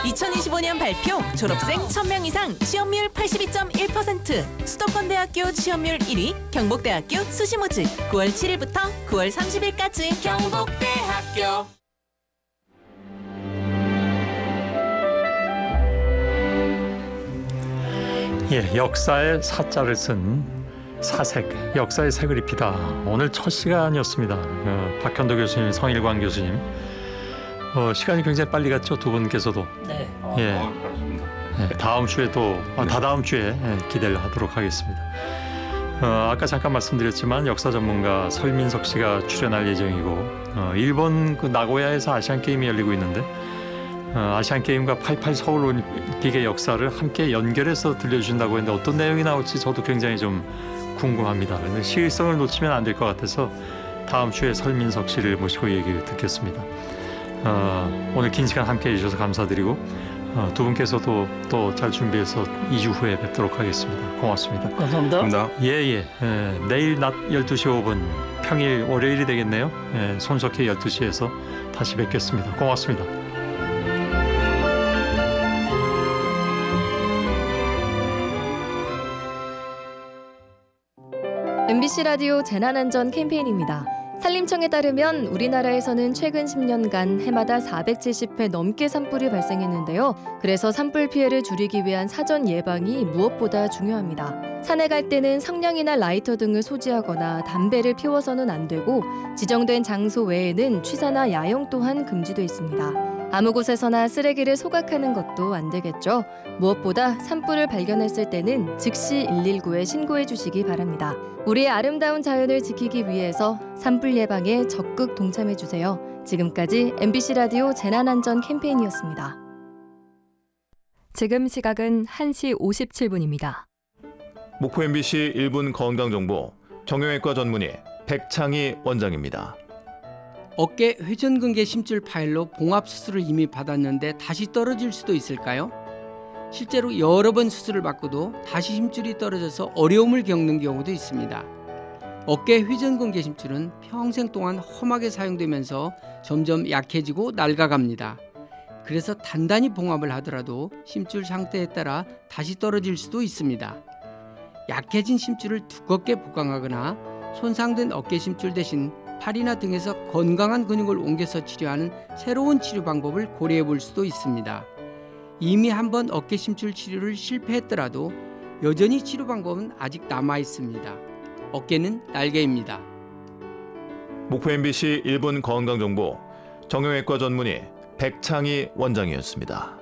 2025년 발표 졸업생 1000명 이상 취업률 82.1%, 수도권대학교 취업률 1위 경북대학교 수시모집 9월 7일부터 9월 30일까지 경북대학교. 예, 역사의 사자를 쓴 사색, 역사의 색을 입히다. 오늘 첫 시간이었습니다. 박현도 교수님, 성일광 교수님. 시간이 굉장히 빨리 갔죠, 두 분께서도. 네. 예. 다음 주에 또 다다음 주에 기대를 하도록 하겠습니다. 아까 잠깐 말씀드렸지만 역사 전문가 설민석 씨가 출연할 예정이고, 일본 그 나고야에서 아시안 게임이 열리고 있는데 아시안 게임과 88 서울 올림픽의 역사를 함께 연결해서 들려주신다고 했는데 어떤 내용이 나올지 저도 굉장히 좀 궁금합니다. 근데 시의성을 놓치면 안 될 것 같아서 다음 주에 설민석 씨를 모시고 얘기를 듣겠습니다. 오늘 긴 시간 함께해 주셔서 감사드리고, 두 분께서도 또 잘 준비해서 2주 후에 뵙도록 하겠습니다. 고맙습니다. 감사합니다. 예. 내일 낮 12시 5분 평일 월요일이 되겠네요. 손석희 12시에서 다시 뵙겠습니다. 고맙습니다. MBC 라디오 재난안전 캠페인입니다. 산림청에 따르면 우리나라에서는 최근 10년간 해마다 470회 넘게 산불이 발생했는데요. 그래서 산불 피해를 줄이기 위한 사전 예방이 무엇보다 중요합니다. 산에 갈 때는 성냥이나 라이터 등을 소지하거나 담배를 피워서는 안 되고, 지정된 장소 외에는 취사나 야영 또한 금지돼 있습니다. 아무 곳에서나 쓰레기를 소각하는 것도 안 되겠죠. 무엇보다 산불을 발견했을 때는 즉시 119에 신고해 주시기 바랍니다. 우리의 아름다운 자연을 지키기 위해서 산불 예방에 적극 동참해 주세요. 지금까지 MBC 라디오 재난안전 캠페인이었습니다. 지금 시각은 1시 57분입니다. 목포 MBC 1분 건강정보 정형외과 전문의 백창희 원장입니다. 어깨 회전근개 심줄 파열로 봉합 수술을 이미 받았는데 다시 떨어질 수도 있을까요? 실제로 여러 번 수술을 받고도 다시 힘줄이 떨어져서 어려움을 겪는 경우도 있습니다. 어깨 회전근개 심줄은 평생 동안 험하게 사용되면서 점점 약해지고 낡아갑니다. 그래서 단단히 봉합을 하더라도 심줄 상태에 따라 다시 떨어질 수도 있습니다. 약해진 심줄을 두껍게 보강하거나 손상된 어깨 심줄 대신 팔이나 등에서 건강한 근육을 옮겨서 치료하는 새로운 치료 방법을 고려해 볼 수도 있습니다. 이미 한번 어깨 심줄 치료를 실패했더라도 여전히 치료 방법은 아직 남아 있습니다. 어깨는 날개입니다. 목포 MBC 1분 건강정보 정형외과 전문의 백창희 원장이었습니다.